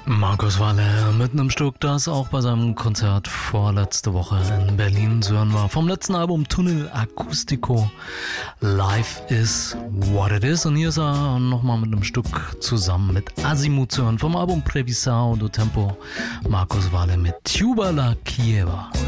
Markus Walle mit einem Stück, das auch bei seinem Konzert vorletzte Woche in Berlin zu hören war. Vom letzten Album Tunnel Acústico, Life is What It Is. Und hier ist er nochmal mit einem Stück zusammen mit Azimuth zu hören. Vom Album Previsão do Tempo, Markus Walle mit Tuba La Kieva.